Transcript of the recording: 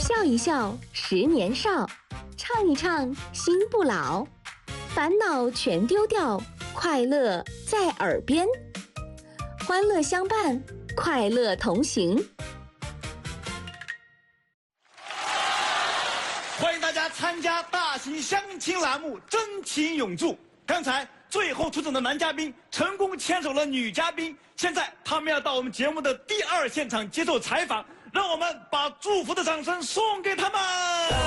笑一笑10年少，唱一唱心不老，烦恼全丢掉，快乐在耳边，欢乐相伴，快乐同行。 欢迎大家参加大型相亲栏目真情永驻。刚才最后出场的男嘉宾成功牵手了女嘉宾，现在他们要到我们节目的第2现场接受采访，让我们把祝福的掌声送给他们。